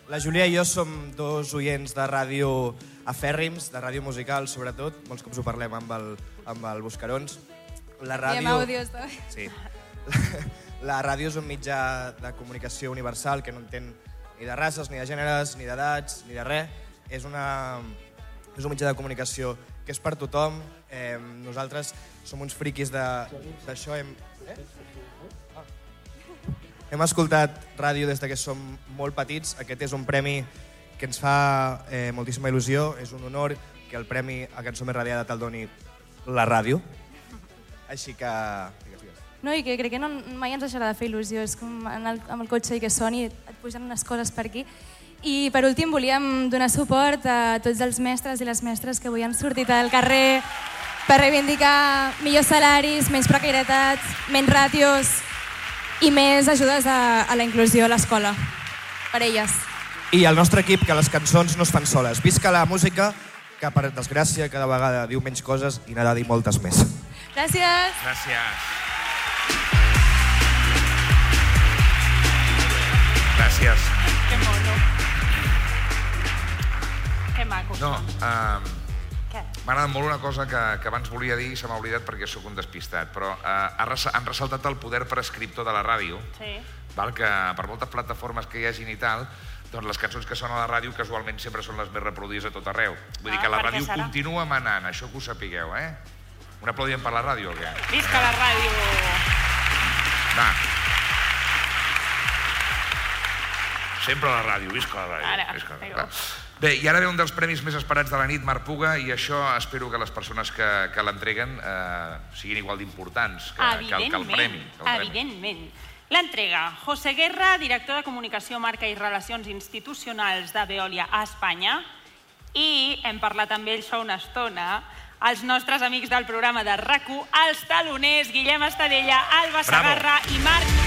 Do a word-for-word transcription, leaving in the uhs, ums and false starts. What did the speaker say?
La Júlia i jo som dos oients de ràdio afèrrims, de ràdio musical, sobretot. Molts cops ho parlem amb el, amb el Buscarons. La ràdio... I amb àudios, també. Sí. La ràdio és un mitjà de comunicació universal que no entén ni de races, ni de gèneres, ni d'edats, ni de res. És, una, és un mitjà de comunicació que és per tothom. Eh, nosaltres som uns friquis d'això. Hem... Eh? Hem escoltat ràdio des que som molt petits. Aquest és un premi que ens fa eh, moltíssima il·lusió. És un honor que el premi a Cançó Més Radiada te'l doni la ràdio. Així que... No, i que crec que no, mai ens deixarà de fer il·lusió. És com anar amb el cotxe i que soni, et pugen unes coses per aquí. I per últim volíem donar suport a tots els mestres i les mestres que avui han sortit al carrer per reivindicar millors salaris, menys precarietats, menys ràtios i més ajudes a, a la inclusió a l'escola, per elles. I el nostre equip, que les cançons no es fan soles. Visca la música, que per desgràcia cada vegada diu menys coses i n'ha de dir moltes més. Gràcies. Gràcies. Gràcies. Que mono. Que maco. No, uh, Què? m'ha agradat molt una cosa que, que abans volia dir i se m'ha oblidat perquè sóc un despistat, però uh, ha res, han ressaltat el poder prescriptor de la ràdio, Sí. val? Que per moltes plataformes que hi hagin i tal, doncs les cançons que sonen a la ràdio casualment sempre són les més reproduïdes a tot arreu. Vull Ah, dir que la per què ràdio serà? continua manant, això que ho sapigueu, eh? Un aplaudiment per la ràdio o què? Visca la ràdio. Va. Sempre la ràdio, visca la ràdio. Ara, visca la vinga. ràdio. Bé, i ara ve un dels premis més esperats de la nit, Marc Puga, i això espero que les persones que, que l'entreguen eh, siguin igual d'importants que, que, el, que el premi. Que el premi. Evidentment. L'entrega. José Guerra, director de Comunicació, Marca i Relacions Institucionals de Veolia a Espanya. I hem parlat amb ell fa una estona, els nostres amics del programa de RAC u, els taloners Guillem Estadella, Alba Bravo. Segarra i Marc